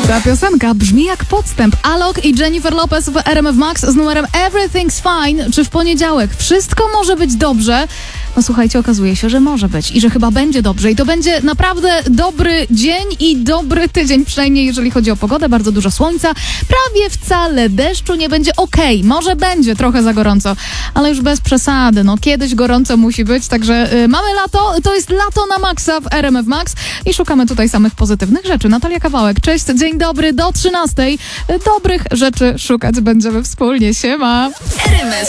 Ta piosenka brzmi jak podstęp. Alok i Jennifer Lopez w RMF Max z numerem Everything's Fine. Czy w poniedziałek wszystko może być dobrze? No słuchajcie, okazuje się, że może być i że chyba będzie dobrze. I to będzie naprawdę dobry dzień i dobry tydzień, przynajmniej jeżeli chodzi o pogodę. Bardzo dużo słońca, prawie wcale deszczu nie będzie. Okej, może będzie trochę za gorąco, ale już bez przesady. No kiedyś gorąco musi być, także mamy lato. To jest lato na maksa w RMF Max i szukamy tutaj samych pozytywnych rzeczy. Natalia Kawałek, cześć, dzień dobry, do 13:00. Dobrych rzeczy szukać będziemy wspólnie. Siema! RMF